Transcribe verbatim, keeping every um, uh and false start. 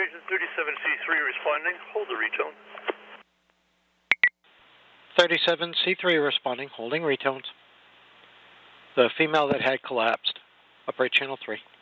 Agent thirty-seven C three responding. Hold the retone. thirty-seven C three responding, holding retones. The female that had collapsed. Upright channel three.